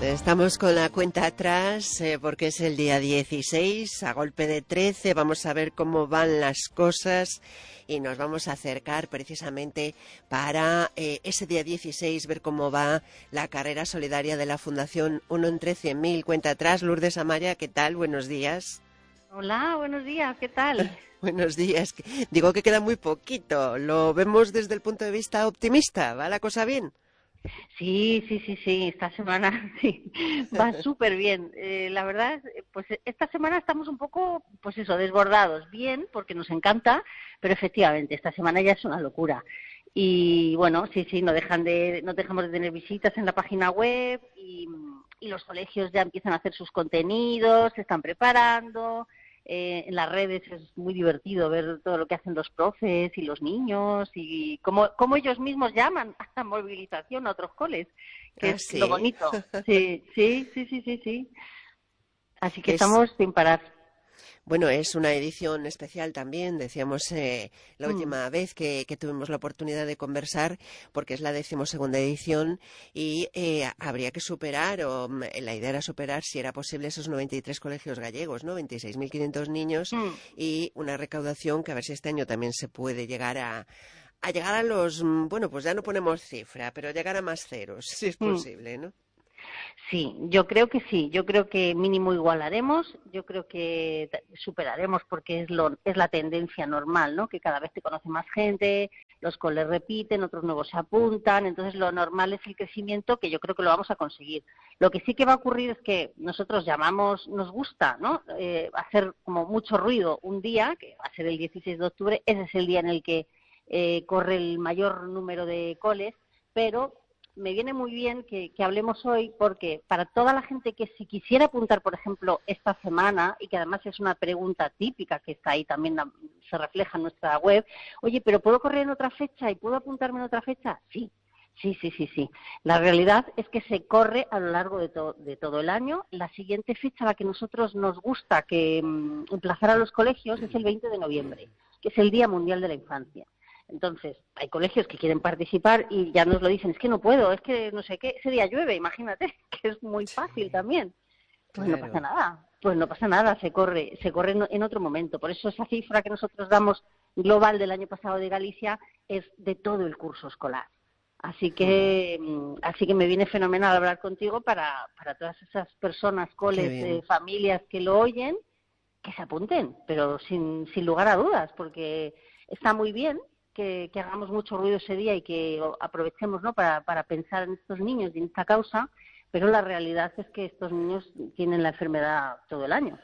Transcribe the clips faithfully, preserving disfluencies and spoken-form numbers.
Estamos con la cuenta atrás eh, porque es el día dieciséis, a golpe de trece, vamos a ver cómo van las cosas y nos vamos a acercar precisamente para eh, ese día dieciséis, ver cómo va la carrera solidaria de la Fundación uno en trece mil. Cuenta atrás, Lourdes Amaya, ¿qué tal? Buenos días. Hola, buenos días, ¿qué tal? Buenos días. Digo que queda muy poquito, lo vemos desde el punto de vista optimista, ¿va la cosa bien? Sí, sí, sí, sí, esta semana sí, va súper bien. Eh, la verdad, pues esta semana estamos un poco, pues eso, desbordados. Bien, porque nos encanta, pero efectivamente, esta semana ya es una locura. Y bueno, sí, sí, no dejan de, no dejamos de tener visitas en la página web y, y los colegios ya empiezan a hacer sus contenidos, se están preparando. Eh, en las redes es muy divertido ver todo lo que hacen los profes y los niños y cómo, cómo ellos mismos llaman a la movilización a otros coles, que ¿Ah, es sí? lo bonito. Sí, sí, sí, sí, sí, sí. Así que Es... estamos sin parar. Bueno, es una edición especial también, decíamos eh, la Mm. última vez que, que tuvimos la oportunidad de conversar, porque es la decimosegunda edición y eh, habría que superar, o mm, la idea era superar, si era posible, esos noventa y tres colegios gallegos, ¿no? veintiséis mil quinientos niños Mm. y una recaudación que a ver si este año también se puede llegar a, a llegar a los, mm, bueno, pues ya no ponemos cifra, pero llegar a más ceros, si es Mm. posible, ¿no? Sí, yo creo que sí, yo creo que mínimo igualaremos, yo creo que superaremos porque es lo es la tendencia normal, ¿no? Que cada vez te conoce más gente, los coles repiten, otros nuevos se apuntan, entonces lo normal es el crecimiento que yo creo que lo vamos a conseguir. Lo que sí que va a ocurrir es que nosotros llamamos, nos gusta, ¿no? Eh, hacer como mucho ruido un día, que va a ser el dieciséis de octubre, ese es el día en el que eh, corre el mayor número de coles, pero me viene muy bien que, que hablemos hoy porque para toda la gente que si quisiera apuntar, por ejemplo, esta semana, y que además es una pregunta típica que está ahí también, se refleja en nuestra web, oye, ¿pero puedo correr en otra fecha y puedo apuntarme en otra fecha? Sí, sí, sí, sí, sí. La realidad es que se corre a lo largo de, to- de todo el año. La siguiente fecha a la que nosotros nos gusta que um, emplazar a los colegios es el veinte de noviembre, que es el Día Mundial de la Infancia. Entonces, hay colegios que quieren participar y ya nos lo dicen, es que no puedo, es que no sé qué, ese día llueve, imagínate, que es muy fácil Sí, también. Pues no pasa claro. nada, pues no pasa nada, se corre, se corre en, en otro momento. Por eso esa cifra que nosotros damos global del año pasado de Galicia es de todo el curso escolar. Así Mm, que, así que me viene fenomenal hablar contigo para, para todas esas personas, qué coles, eh, bien. familias que lo oyen, que se apunten, pero sin, sin lugar a dudas, porque está muy bien que, que hagamos mucho ruido ese día y que aprovechemos, ¿no? para, para pensar en estos niños y en esta causa, pero la realidad es que estos niños tienen la enfermedad todo el año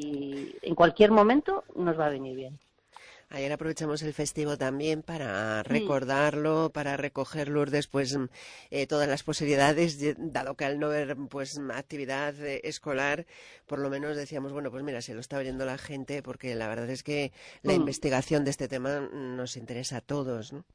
y en cualquier momento nos va a venir bien. Ayer aprovechamos el festivo también para Mm. recordarlo, para recoger, Lourdes, pues eh, todas las posibilidades, ye- dado que al no haber pues actividad eh, escolar, por lo menos decíamos, bueno, pues mira, se lo está oyendo la gente, porque la verdad es que la Mm. investigación de este tema nos interesa a todos, ¿no?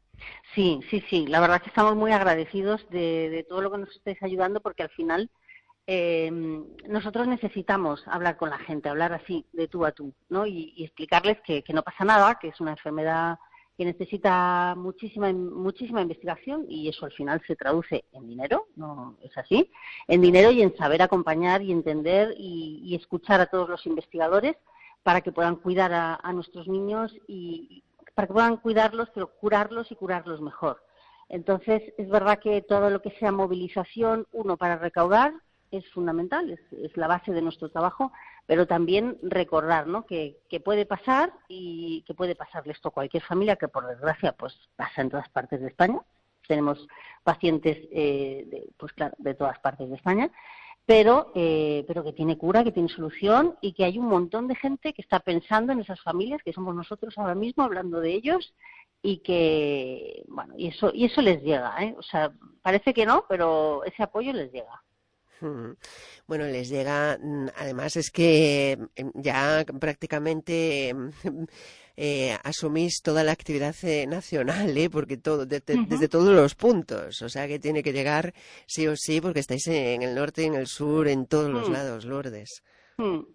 Sí, sí, sí, la verdad que estamos muy agradecidos de, de todo lo que nos estáis ayudando porque al final eh, nosotros necesitamos hablar con la gente, hablar así de tú a tú, ¿no? Y, y explicarles que, que no pasa nada, que es una enfermedad que necesita muchísima muchísima investigación y eso al final se traduce en dinero, no es así, en dinero y en saber acompañar y entender y, y escuchar a todos los investigadores para que puedan cuidar a, a nuestros niños y para que puedan cuidarlos, pero curarlos y curarlos mejor. Entonces, es verdad que todo lo que sea movilización, uno, para recaudar, es fundamental, es, es la base de nuestro trabajo, pero también recordar, ¿no? que, que puede pasar y que puede pasarle esto a cualquier familia, que por desgracia pues pasa en todas partes de España. Tenemos pacientes eh, de, pues claro, de todas partes de España, pero, eh, pero que tiene cura, que tiene solución y que hay un montón de gente que está pensando en esas familias, que somos nosotros ahora mismo hablando de ellos y que, bueno, y eso, y eso les llega, ¿eh? O sea, parece que no, pero ese apoyo les llega. Mm. Bueno, les llega, mm, además es que em, ya prácticamente em, eh, asumís toda la actividad eh, nacional, ¿eh? Porque todo, de- de- Ujú. desde todos los puntos, o sea que tiene que llegar sí o sí, porque estáis en el norte, en el sur, en todos los Mm. lados, Lourdes. Mm.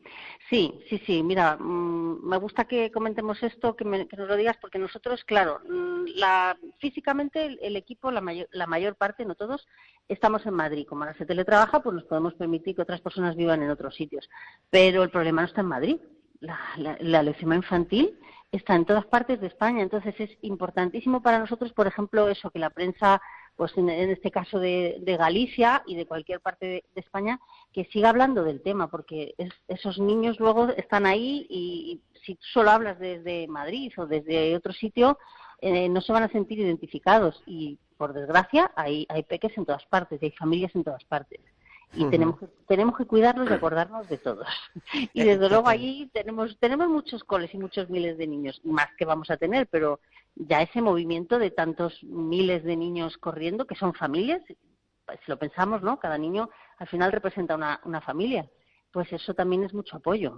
Sí, sí, sí. Mira, mmm, me gusta que comentemos esto, que, me, que nos lo digas, porque nosotros, claro, mmm, la, físicamente el, el equipo, la mayor, la mayor parte, no todos, estamos en Madrid. Como ahora se teletrabaja, pues nos podemos permitir que otras personas vivan en otros sitios. Pero el problema no está en Madrid. La, la, la leucemia infantil está en todas partes de España. Entonces es importantísimo para nosotros, por ejemplo, eso, que la prensa, pues en, en este caso de, de Galicia y de cualquier parte de, de España, que siga hablando del tema, porque es, esos niños luego están ahí y, y si tú solo hablas desde Madrid o desde otro sitio, eh, no se van a sentir identificados. Y, por desgracia, hay, hay peques en todas partes, hay familias en todas partes. Y Ujú. tenemos que, tenemos que cuidarlos y acordarnos de todos. Y Eh, desde luego total. allí tenemos, tenemos muchos coles y muchos miles de niños, más que vamos a tener, pero ya ese movimiento de tantos miles de niños corriendo, que son familias, si lo pensamos, ¿no? Cada niño al final representa una, una familia. Pues eso también es mucho apoyo.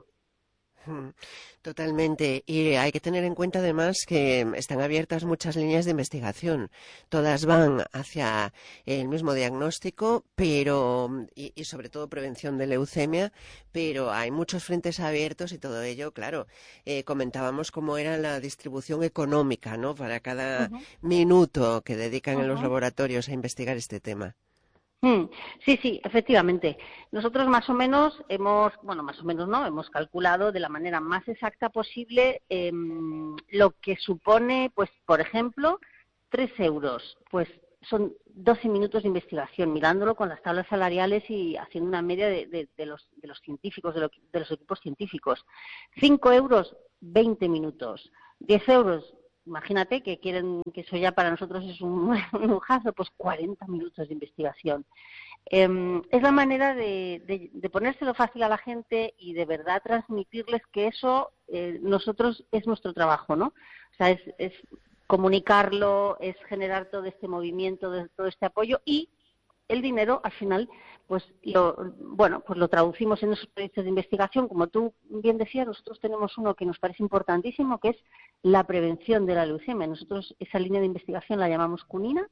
Mm, Totalmente. Y hay que tener en cuenta además que están abiertas muchas líneas de investigación. Todas van hacia el mismo diagnóstico, pero y, y sobre todo prevención de leucemia, pero hay muchos frentes abiertos y todo ello, claro. Eh, comentábamos cómo era la distribución económica, ¿no? Para cada Ujú, minuto que dedican en los ujú. laboratorios a investigar este tema. Mm, Sí, sí, efectivamente. Nosotros más o menos hemos, bueno, más o menos no, hemos calculado de la manera más exacta posible em, lo que supone, pues, por ejemplo, tres euros. Pues son doce minutos de investigación, mirándolo con las tablas salariales y haciendo una media de, de- de los, de los científicos, de, lo- de los equipos científicos. Cinco euros, veinte minutos. Diez euros, imagínate que quieren, que eso ya para nosotros es un, un lujazo, pues cuarenta minutos de investigación. Eh, es la manera de, de, de ponérselo fácil a la gente y de verdad transmitirles que eso eh, nosotros es nuestro trabajo, ¿no? O sea, es, es comunicarlo, es generar todo este movimiento, de- todo este apoyo y el dinero al final pues lo bueno pues lo traducimos en esos proyectos de investigación. Como tú bien decías, nosotros tenemos uno que nos parece importantísimo, que es la prevención de la leucemia. Nosotros esa línea de investigación la llamamos CUNINA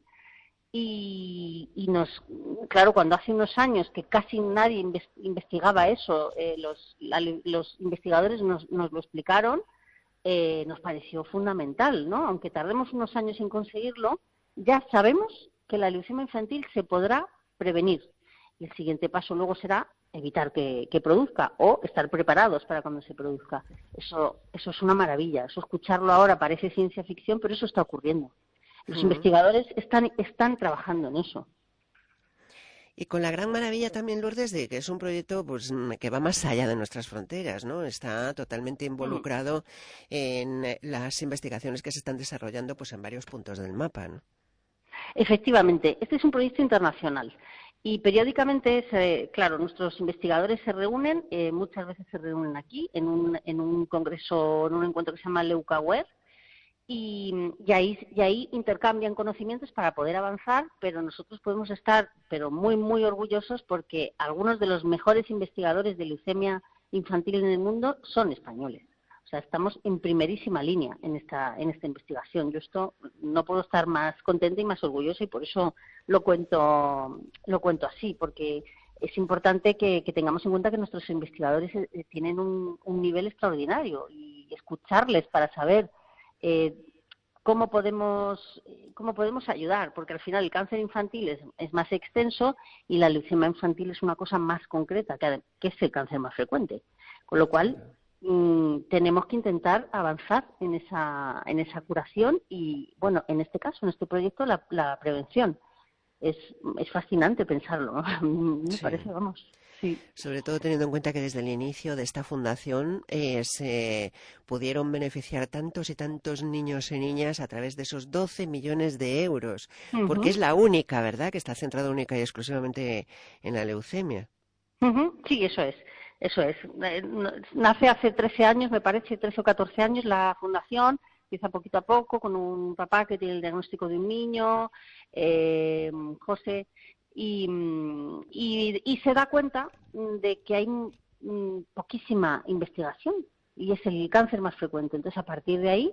y, y nos, claro, cuando hace unos años que casi nadie inves- investigaba eso, eh, los, la- los investigadores nos, nos lo explicaron, eh, nos pareció fundamental, ¿no? Aunque tardemos unos años en conseguirlo, ya sabemos que la leucemia infantil se podrá prevenir. Y el siguiente paso luego será evitar que, que produzca o estar preparados para cuando se produzca. Eso, eso es una maravilla. Eso escucharlo ahora parece ciencia ficción, pero eso está ocurriendo. Los Mm. investigadores están, están trabajando en eso. Y con la gran maravilla también, Lourdes, de que es un proyecto pues, mm, que va más allá de nuestras fronteras, ¿no? Está totalmente Mm. involucrado en eh, las investigaciones que se están desarrollando pues, en varios puntos del mapa, ¿no? Efectivamente, este es un proyecto internacional y periódicamente, se- claro, nuestros investigadores se reúnen, eh, muchas veces se reúnen aquí en un, en un congreso, en un encuentro que se llama LeucaWeb y, y ahí, y ahí intercambian conocimientos para poder avanzar, pero nosotros podemos estar pero muy, muy orgullosos porque algunos de los mejores investigadores de leucemia infantil en el mundo son españoles. O sea, estamos en primerísima línea en esta, en esta investigación. Yo esto no puedo estar más contenta y más orgullosa y por eso lo cuento, lo cuento así, porque es importante que, que tengamos en cuenta que nuestros investigadores eh, tienen un, un nivel extraordinario y escucharles para saber eh, cómo podemos cómo podemos ayudar, porque al final el cáncer infantil es, es más extenso y la leucemia infantil es una cosa más concreta, que, que es el cáncer más frecuente. Con lo cual, mmm, tenemos que intentar avanzar en esa, en esa curación y, bueno, en este caso, en este proyecto, la, la prevención. Es, es fascinante pensarlo, ¿no? Me Sí. parece, vamos, sí. Sobre todo teniendo en cuenta que desde el inicio de esta fundación eh, se pudieron beneficiar tantos y tantos niños y niñas a través de esos doce millones de euros, porque Ujú. es la única, ¿verdad?, que está centrada única y exclusivamente en la leucemia. Ujú, sí, eso es, eso es. Eh, no- Nace hace trece años, me parece, trece o catorce años la fundación, empieza poquito a poco con un papá que tiene el diagnóstico de un niño, eh, José, y, mm, y, y se da cuenta mm, de que hay mm, poquísima investigación y es el cáncer más frecuente. Entonces, a partir de ahí,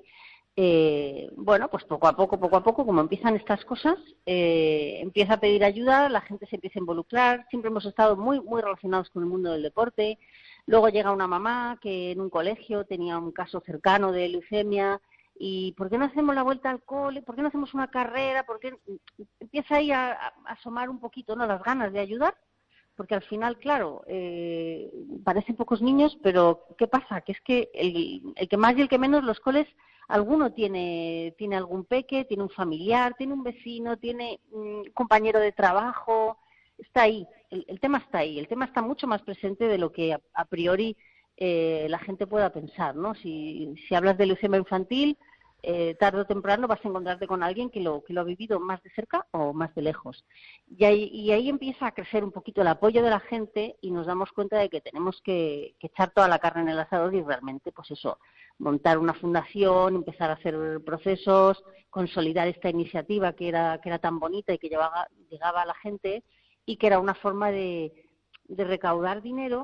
eh, bueno, pues poco a poco, poco a poco, como empiezan estas cosas, eh, empieza a pedir ayuda, la gente se empieza a involucrar, siempre hemos estado muy, muy relacionados con el mundo del deporte. Luego llega una mamá que en un colegio tenía un caso cercano de leucemia y ¿por qué no hacemos la vuelta al cole? ¿Por qué no hacemos una carrera? ¿Por qué? Empieza ahí a, a asomar un poquito, ¿no?, las ganas de ayudar, porque al final, claro, eh, parecen pocos niños, pero ¿qué pasa? Que es que el, el que más y el que menos, los coles, alguno tiene, tiene algún peque, tiene un familiar, tiene un vecino, tiene un compañero de trabajo, está ahí, el, el tema está ahí, el tema está mucho más presente de lo que a, a priori eh, la gente pueda pensar, ¿no? Si, si hablas de leucemia infantil, eh, tarde o temprano vas a encontrarte con alguien que lo, que lo ha vivido más de cerca o más de lejos. Y ahí, y ahí empieza a crecer un poquito el apoyo de la gente y nos damos cuenta de que tenemos que, que echar toda la carne en el asador y realmente, pues eso, montar una fundación, empezar a hacer procesos, consolidar esta iniciativa que era, que era tan bonita y que llevaba, llegaba a la gente y que era una forma de, de recaudar dinero,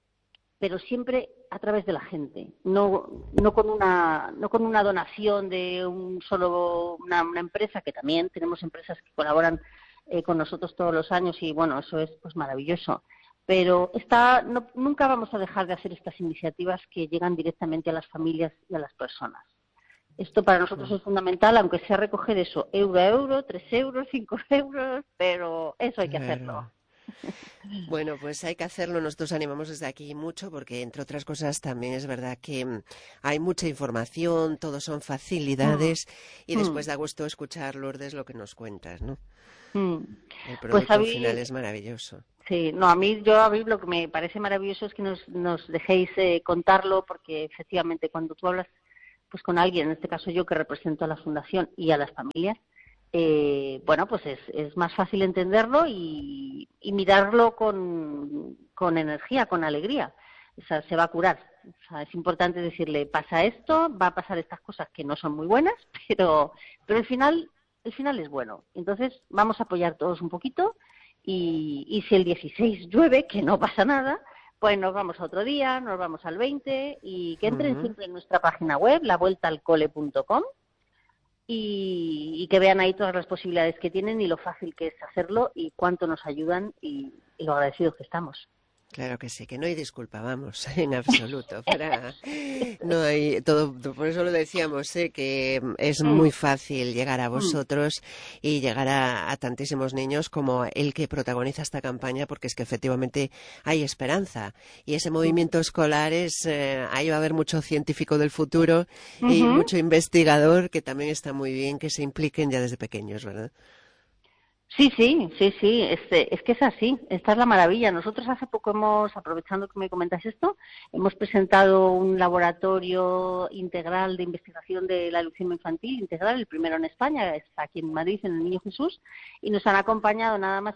pero siempre a través de la gente, no no con una no con una donación de un solo una, una empresa, que también tenemos empresas que colaboran eh, con nosotros todos los años y bueno, eso es pues maravilloso. Pero esta, no, nunca vamos a dejar de hacer estas iniciativas que llegan directamente a las familias y a las personas. Esto para nosotros es fundamental, aunque sea recoger eso, euro a euro, tres euros, cinco euros, pero eso hay que hacerlo. Claro. Bueno, pues hay que hacerlo. Nosotros animamos desde aquí mucho porque, entre otras cosas, también es verdad que mm, hay mucha información, todo son facilidades y Mm, después mm, da gusto escuchar, Lourdes, lo que nos cuentas, ¿no? mm. El Pues a producto final mí, es maravilloso. sí, no, a mí, yo a mí lo que me parece maravilloso es que nos, nos dejéis eh, contarlo, porque efectivamente cuando tú hablas pues con alguien, en este caso yo que represento a la fundación y a las familias, eh, bueno, pues es, es más fácil entenderlo y, y mirarlo con, con energía, con alegría. O sea, se va a curar. O sea, es importante decirle, pasa esto, va a pasar estas cosas que no son muy buenas, pero, pero el final, el final es bueno. Entonces vamos a apoyar todos un poquito y, y si el dieciséis llueve, que no pasa nada, pues nos vamos a otro día, nos vamos al veinte y que entren Ujú. siempre en nuestra página web, la vuelta al cole punto com, y, y que vean ahí todas las posibilidades que tienen y lo fácil que es hacerlo y cuánto nos ayudan y, y lo agradecidos que estamos. Claro que sí, que no hay disculpa, vamos, en absoluto. Para... No hay todo, por eso lo decíamos, ¿eh? Que es muy Mm, fácil llegar a mm, vosotros y llegar a, a tantísimos niños como el que protagoniza esta campaña, porque es que efectivamente hay esperanza. Y ese mm. movimiento escolar es, eh, ahí va a haber mucho científico del futuro y Ujú. mucho investigador que también está muy bien que se impliquen ya desde pequeños, ¿verdad? Sí, sí, sí, sí, es, es que es así, esta es la maravilla. Nosotros hace poco hemos, aprovechando que me comentas esto, hemos presentado un laboratorio integral de investigación de la leucemia infantil, integral, el primero en España, está aquí en Madrid, en el Niño Jesús, y nos han acompañado nada más